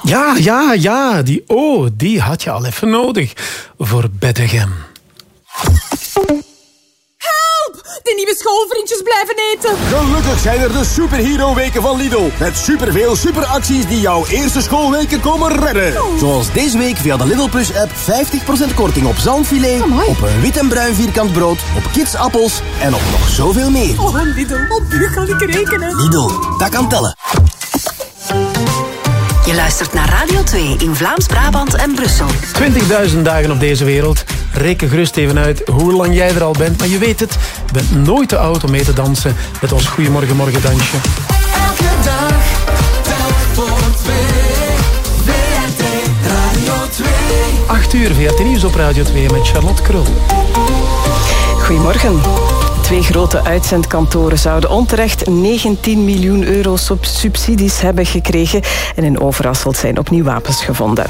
Ja, die had je al even nodig voor Beddegem. De nieuwe schoolvriendjes blijven eten. Gelukkig zijn er de superhero-weken van Lidl. Met superveel superacties die jouw eerste schoolweken komen redden. Zoals deze week via de Lidl Plus-app 50% korting op zalmfilet, op een wit en bruin vierkant brood, op kidsappels en op nog zoveel meer. Oh, Lidl, op u kan ik rekenen. Lidl, dat kan tellen. Je luistert naar Radio 2 in Vlaams-Brabant en Brussel. 20.000 dagen op deze wereld. Reken gerust even uit hoe lang jij er al bent. Maar je weet het, je bent nooit te oud om mee te dansen met ons Goeiemorgen Morgen dansje. Elke dag, telk voor 2. VRT Radio 2. 8 uur VRT Nieuws op Radio 2 met Charlotte Krul. Goedemorgen. 2 grote uitzendkantoren zouden onterecht 19 miljoen euro subsidies hebben gekregen en in Overasselt zijn opnieuw wapens gevonden.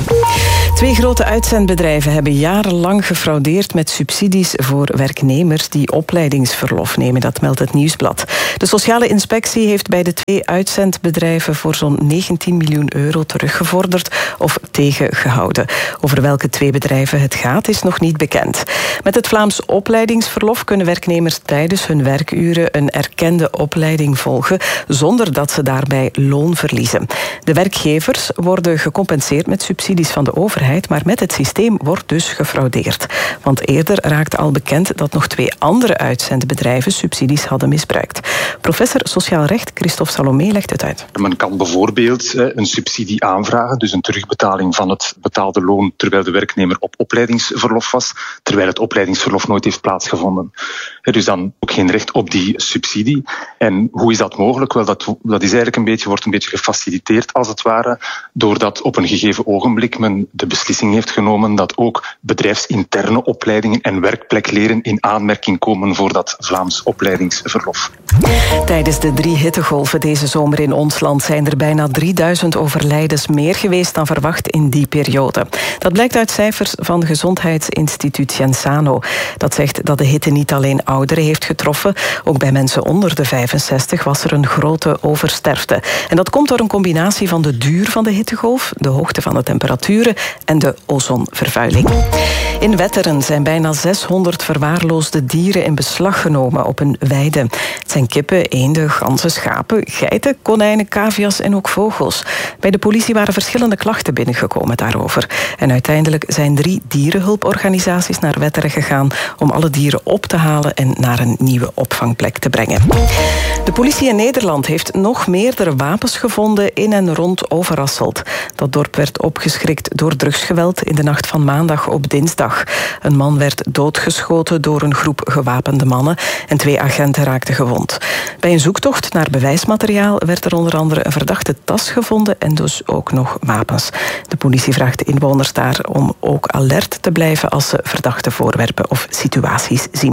2 grote uitzendbedrijven hebben jarenlang gefraudeerd met subsidies voor werknemers die opleidingsverlof nemen, dat meldt het Nieuwsblad. De sociale inspectie heeft bij de 2 uitzendbedrijven voor zo'n 19 miljoen euro teruggevorderd of tegengehouden. Over welke 2 bedrijven het gaat is nog niet bekend. Met het Vlaams opleidingsverlof kunnen werknemers tijdens hun werkuren een erkende opleiding volgen, zonder dat ze daarbij loon verliezen. De werkgevers worden gecompenseerd met subsidies van de overheid, maar met het systeem wordt dus gefraudeerd. Want eerder raakte al bekend dat nog 2 andere uitzendbedrijven subsidies hadden misbruikt. Professor Sociaal Recht Christophe Salomé legt het uit. Men kan bijvoorbeeld een subsidie aanvragen, dus een terugbetaling van het betaalde loon terwijl de werknemer op opleidingsverlof was, terwijl het opleidingsverlof nooit heeft plaatsgevonden. Dus dan ook geen recht op die subsidie. En hoe is dat mogelijk? Wel, dat is eigenlijk wordt een beetje gefaciliteerd als het ware, doordat op een gegeven ogenblik men de beslissing heeft genomen dat ook bedrijfsinterne opleidingen en werkplekleren in aanmerking komen voor dat Vlaams opleidingsverlof. Tijdens de 3 hittegolven deze zomer in ons land zijn er bijna 3000 overlijdens meer geweest dan verwacht in die periode. Dat blijkt uit cijfers van Gezondheidsinstituut Genzano. Dat zegt dat de hitte niet alleen ouderen heeft getroffen, ook bij mensen onder de 65 was er een grote oversterfte. En dat komt door een combinatie van de duur van de hittegolf, de hoogte van de temperaturen en de ozonvervuiling. In Wetteren zijn bijna 600 verwaarloosde dieren in beslag genomen op een weide. Het zijn kippen, eenden, ganzen, schapen, geiten, konijnen, cavia's en ook vogels. Bij de politie waren verschillende klachten binnengekomen daarover. En uiteindelijk zijn 3 dierenhulporganisaties naar Wetteren gegaan om alle dieren op te halen en naar een nieuwe opvangplek te brengen. De politie in Nederland heeft nog meerdere wapens gevonden in en rond Overasselt. Dat dorp werd opgeschrikt door drugsgeweld in de nacht van maandag op dinsdag. Een man werd doodgeschoten door een groep gewapende mannen en 2 agenten raakten gewond. Bij een zoektocht naar bewijsmateriaal werd er onder andere een verdachte tas gevonden en dus ook nog wapens. De politie vraagt de inwoners daar om ook alert te blijven als ze verdachte voorwerpen of situaties zien.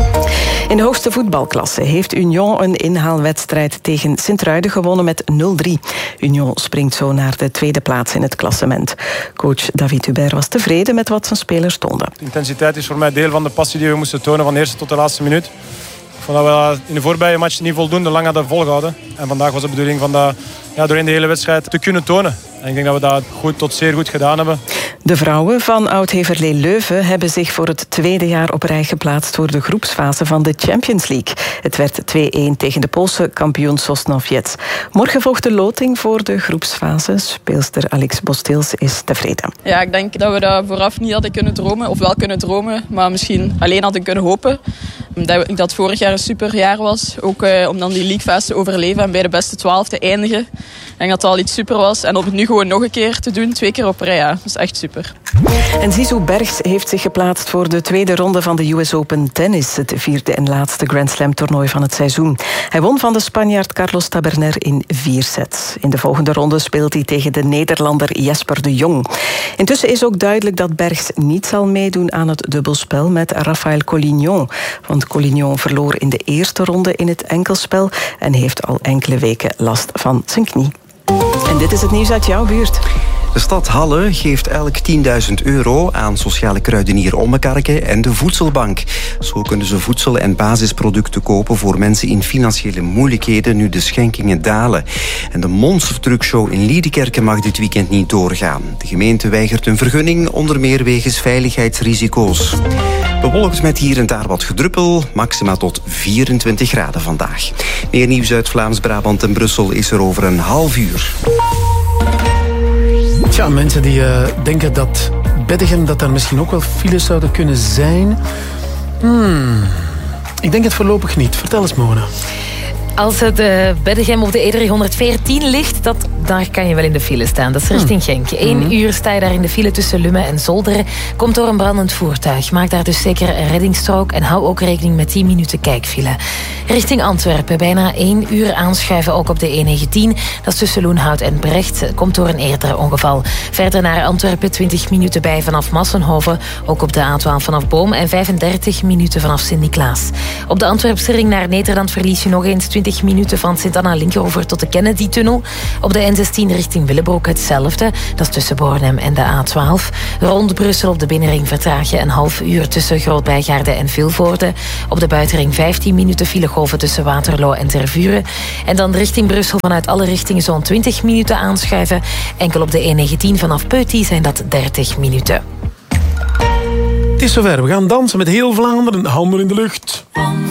In de hoogste voetbalklasse heeft Union een inhaalwedstrijd tegen Sint-Truiden gewonnen met 0-3. Union springt zo naar de 2e plaats in het klassement. Coach David Hubert was tevreden met wat zijn spelers tonden. De intensiteit is voor mij deel van de passie die we moesten tonen van de eerste tot de laatste minuut. Ik vond dat we in de voorbije match niet voldoende lang hadden volgehouden. En vandaag was de bedoeling van dat doorheen de hele wedstrijd te kunnen tonen. En ik denk dat we dat goed tot zeer goed gedaan hebben. De vrouwen van Oud-Heverlee Leuven hebben zich voor het 2e jaar op rij geplaatst voor de groepsfase van de Champions League. Het werd 2-1 tegen de Poolse kampioen Sosnowiec. Morgen volgt de loting voor de groepsfase. Speelster Alex Bostils is tevreden. Ja, ik denk dat we dat vooraf niet hadden kunnen dromen. Of wel kunnen dromen, maar misschien alleen hadden kunnen hopen. Dat het vorig jaar een superjaar was. Ook om dan die leaguefase te overleven en bij de beste 12 te eindigen. Ik denk dat het al iets super was. En om het nu gewoon nog een keer te doen, 2 keer op rij, ja. Dat is echt super. En Zizou Bergs heeft zich geplaatst voor de 2e ronde van de US Open Tennis. Het 4e en laatste Grand Slam toernooi van het seizoen. Hij won van de Spanjaard Carlos Taberner in 4 sets. In de volgende ronde speelt hij tegen de Nederlander Jesper de Jong. Intussen is ook duidelijk dat Bergs niet zal meedoen aan het dubbelspel met Rafael Collignon. Want Collignon verloor in de eerste ronde in het enkelspel en heeft al enkele weken last van zijn knie. En dit is het nieuws uit jouw buurt. De stad Halle geeft elk €10.000 aan sociale kruidenier Ommekarke en de Voedselbank. Zo kunnen ze voedsel- en basisproducten kopen voor mensen in financiële moeilijkheden nu de schenkingen dalen. En de monstertruckshow in Liedekerke mag dit weekend niet doorgaan. De gemeente weigert een vergunning, onder meer wegens veiligheidsrisico's. Bewolkt met hier en daar wat gedruppel, maxima tot 24 graden vandaag. Meer nieuws uit Vlaams-Brabant en Brussel is er over een half uur. Tja, mensen die denken dat Beddegem dat er misschien ook wel files zouden kunnen zijn. Ik denk het voorlopig niet. Vertel eens, Mona. Als het Beddegem op de E314 ligt, daar kan je wel in de file staan. Dat is richting Genk. 1 uur sta je daar in de file tussen Lummen en Zolderen. Komt door een brandend voertuig. Maak daar dus zeker een reddingsstrook en hou ook rekening met 10 minuten kijkfile. Richting Antwerpen, bijna 1 uur aanschuiven ook op de E19. Dat is tussen Loenhout en Brecht. Komt door een eerder ongeval. Verder naar Antwerpen 20 minuten bij vanaf Massenhoven. Ook op de A12 vanaf Boom en 35 minuten vanaf Sint-Niklaas. Op de Antwerpse ring naar Nederland verlies je nog eens 20 minuten van Sint-Anna-Linkeroever tot de Kennedy-tunnel. Op de N16 richting Willebroek hetzelfde. Dat is tussen Bornem en de A12. Rond Brussel op de binnenring vertraag je een half uur tussen Groot-Bijgaarde en Vilvoorde. Op de buitenring 15 minuten filegolven tussen Waterloo en Tervuren. En dan richting Brussel vanuit alle richtingen zo'n 20 minuten aanschuiven. Enkel op de E19 vanaf Peuty zijn dat 30 minuten. Het is zover. We gaan dansen met heel Vlaanderen. Handen in de lucht.